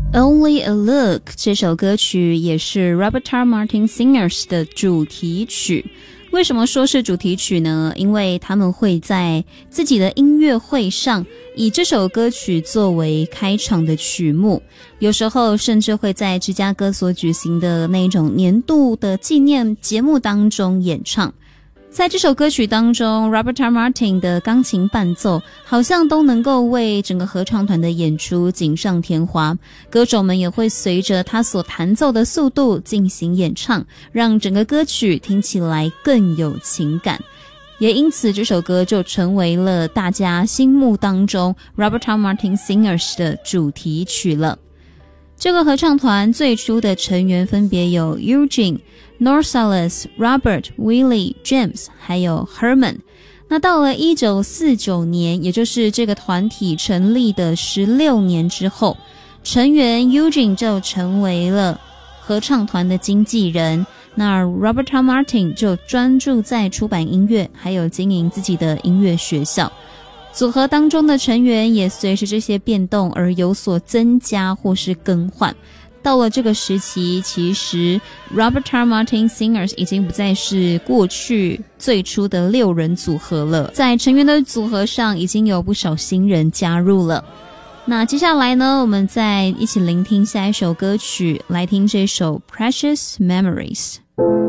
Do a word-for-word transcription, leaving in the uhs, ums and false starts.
Only a Look 这首歌曲也是 Roberta Martin Singers 的主题曲。为什么说是主题曲呢？因为他们会在自己的音乐会上以这首歌曲作为开场的曲目，有时候甚至会在芝加哥所举行的那种年度的纪念节目当中演唱。在这首歌曲当中 Roberta Martin 的钢琴伴奏好像都能够为整个合唱团的演出锦上添花，歌手们也会随着他所弹奏的速度进行演唱，让整个歌曲听起来更有情感，也因此这首歌就成为了大家心目当中 Roberta Martin Singers 的主题曲了。这个合唱团最初的成员分别有 Eugene、Norsalis、Robert、Willie、James 还有 Herman。 那到了一九四九年，也就是这个团体成立的十六年之后，成员 Eugene 就成为了合唱团的经纪人，那 Roberta Martin 就专注在出版音乐还有经营自己的音乐学校。组合当中的成员也随着这些变动而有所增加或是更换。到了这个时期，其实 Roberta Martin Singers 已经不再是过去最初的六人组合了，在成员的组合上已经有不少新人加入了。那接下来呢，我们再一起聆听下一首歌曲，来听这首 Precious Memories。